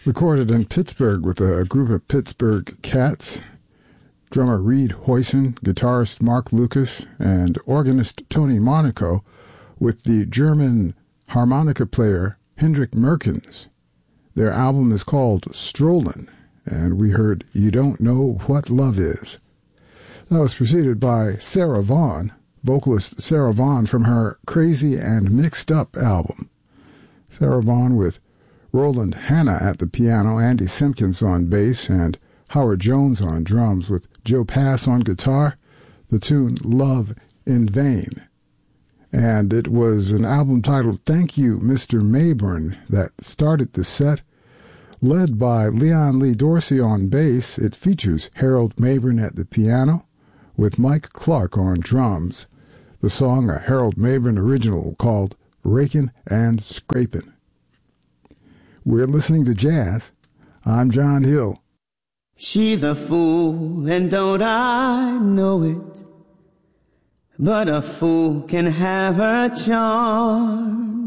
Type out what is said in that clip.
Recorded in Pittsburgh with a group of Pittsburgh Cats, drummer Reed Hoysen, guitarist Mark Lucas, and organist Tony Monaco with the German harmonica player Hendrik Merkens. Their album is called Strollin', and we heard You Don't Know What Love Is. That was preceded by Sarah Vaughan, vocalist Sarah Vaughan from her Crazy and Mixed Up album. Sarah Vaughan with Roland Hanna at the piano, Andy Simpkins on bass, and Howard Jones on drums with Joe Pass on guitar, the tune Love in Vain. And it was an album titled Thank You, Mr. Mayburn, that started the set. Led by Leon Lee Dorsey on bass, it features Harold Mayburn at the piano with Mike Clark on drums. The song, a Harold Mayburn original called Rakin' and Scrapin'. We're listening to jazz. I'm John Hill. She's a fool, and don't I know it? But a fool can have her charm.